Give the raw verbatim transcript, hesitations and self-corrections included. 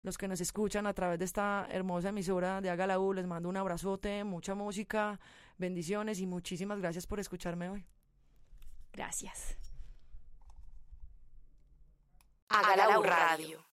los que nos escuchan a través de esta hermosa emisora de Haga la U. Les mando un abrazote, mucha música, bendiciones y muchísimas gracias por escucharme hoy. Gracias. Haga la U Radio.